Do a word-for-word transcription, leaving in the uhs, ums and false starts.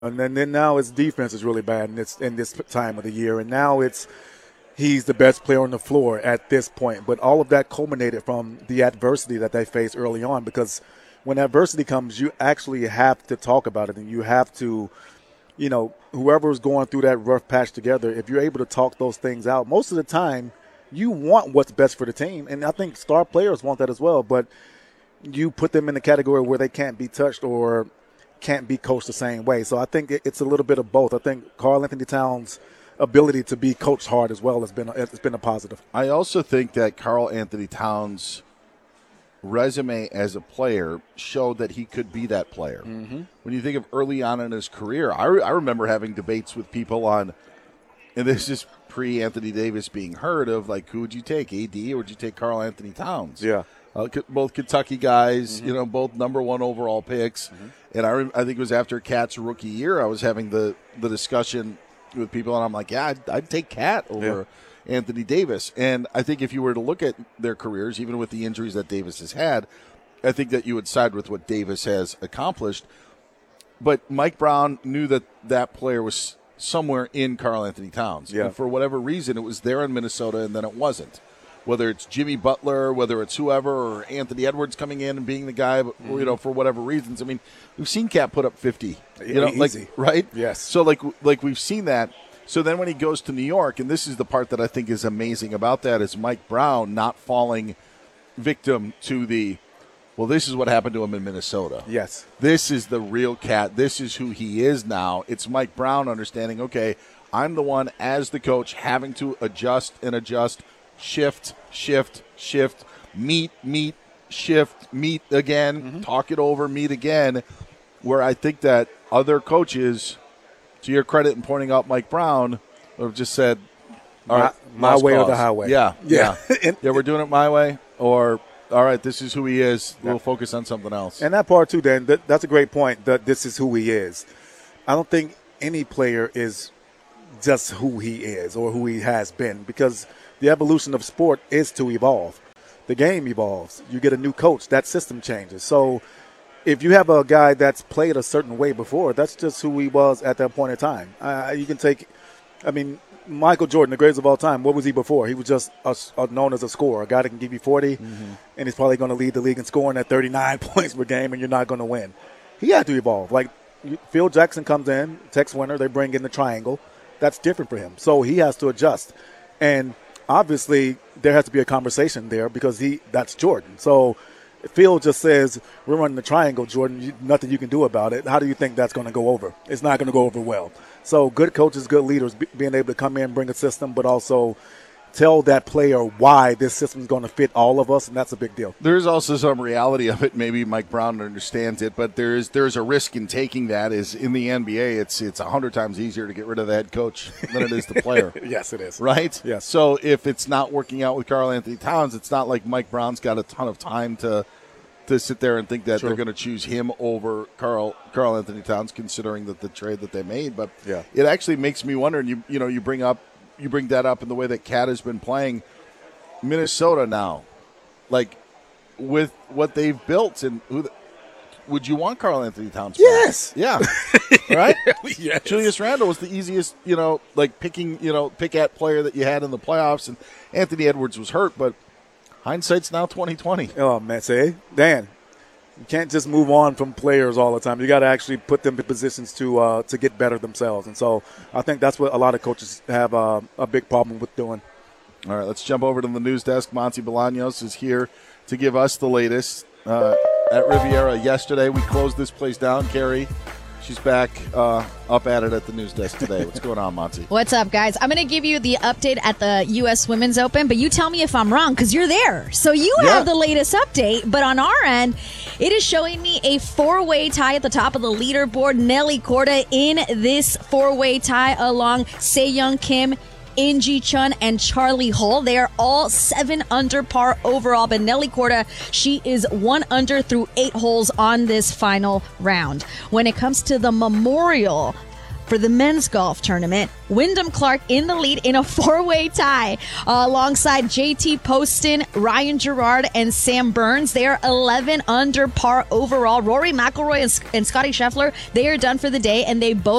And then, then now his defense is really bad in this in this time of the year, and now it's he's the best player on the floor at this point. But all of that culminated from the adversity that they faced early on, because when adversity comes, you actually have to talk about it, and you have to, you know, whoever's going through that rough patch together, if you're able to talk those things out, most of the time you want what's best for the team. And I think star players want that as well, but you put them in the category where they can't be touched or can't be coached the same way. So I think it's a little bit of both. I think Karl-Anthony Towns' ability to be coached hard as well has been, it's been a positive. I also think that Karl-Anthony Towns' resume as a player showed that he could be that player. Mm-hmm. When you think of early on in his career, I, re- I remember having debates with people on, and this is pre-Anthony Davis being heard of, like, who would you take, A D or would you take Karl-Anthony Towns? Yeah. Uh, both Kentucky guys, mm-hmm. you know, both number one overall picks. Mm-hmm. And I, I think it was after Cat's rookie year, I was having the, the discussion with people, and I'm like, yeah, I'd, I'd take Cat over yeah. Anthony Davis. And I think if you were to look at their careers, even with the injuries that Davis has had, I think that you would side with what Davis has accomplished. But Mike Brown knew that that player was somewhere in Karl-Anthony Towns. Yeah. And for whatever reason, it was there in Minnesota, and then it wasn't. Whether it's Jimmy Butler, whether it's whoever, or Anthony Edwards coming in and being the guy, mm-hmm. you know, for whatever reasons. I mean, we've seen Cat put up fifty, you know, easy. like right? Yes. So like, like we've seen that. So then when he goes to New York, and this is the part that I think is amazing about that, is Mike Brown not falling victim to the, well, this is what happened to him in Minnesota. Yes. This is the real Cat. This is who he is now. It's Mike Brown understanding, okay, I'm the one as the coach having to adjust and adjust. Shift, shift, shift, meet, meet, shift, meet again, mm-hmm. talk it over, meet again, where I think that other coaches, to your credit in pointing out Mike Brown, have just said, all right, my, my way cause. or the highway. Yeah, yeah. Yeah. yeah, we're doing it my way, or all right, this is who he is. We'll yeah. focus on something else. And that part, too, Dan, that, that's a great point, that this is who he is. I don't think any player is just who he is or who he has been, because – the evolution of sport is to evolve. The game evolves. You get a new coach. That system changes. So if you have a guy that's played a certain way before, that's just who he was at that point in time. Uh, you can take, I mean, Michael Jordan, the greatest of all time, what was he before? He was just a, a, known as a scorer, a guy that can give you forty, mm-hmm. and he's probably going to lead the league in scoring at thirty-nine points per game, and you're not going to win. He had to evolve. Like, Phil Jackson comes in, Tex Winter, they bring in the triangle. That's different for him. So he has to adjust. And obviously, there has to be a conversation there because he that's Jordan. So Phil just says, we're running the triangle, Jordan. You, nothing you can do about it. How do you think that's going to go over? It's not going to go over well. So good coaches, good leaders, be, being able to come in, bring a system, but also tell that player why this system is going to fit all of us, and that's a big deal. There is also some reality of it. Maybe Mike Brown understands it, but there is there is a risk in taking that. Is in the N B A, it's it's a hundred times easier to get rid of the head coach than it is the player. Yes, it is. Right? Yes. So if it's not working out with Karl-Anthony Towns, it's not like Mike Brown's got a ton of time to to sit there and think that True. They're going to choose him over Carl Karl-Anthony Towns, considering that the trade that they made. But yeah. it actually makes me wonder. And you you know you bring up. You bring that up in the way that Cat has been playing Minnesota now, like with what they've built. And who the, would you want Karl-Anthony Towns? Yes. Yeah. Right? Yes. Julius Randle was the easiest, you know, like picking, you know, pick at player that you had in the playoffs. And Anthony Edwards was hurt, but hindsight's now twenty twenty. Oh, man. Say, Dan, you can't just move on from players all the time. You got to actually put them in positions to uh, to get better themselves. And so I think that's what a lot of coaches have uh, a big problem with doing. All right, let's jump over to the news desk. Monty Bolaños is here to give us the latest. Uh, at Riviera yesterday, we closed this place down. Carrie, she's back uh, up at it at the news desk today. What's going on, Monty? What's up, guys? I'm going to give you the update at the U S Women's Open, but you tell me if I'm wrong because you're there. So you yeah. have the latest update, but on our end, it is showing me a four-way tie at the top of the leaderboard. Nelly Korda in this four-way tie along Se-Young Kim, In-Ji Chun, and Charlie Hull. They are all seven under par overall, but Nelly Korda, she is one under through eight holes on this final round. When it comes to the Memorial for the men's golf tournament. Wyndham Clark in the lead in a four-way tie uh, alongside J T Poston, Ryan Gerard, and Sam Burns. They are eleven under par overall. Rory McIlroy and, and Scotty Scheffler, they are done for the day, and they both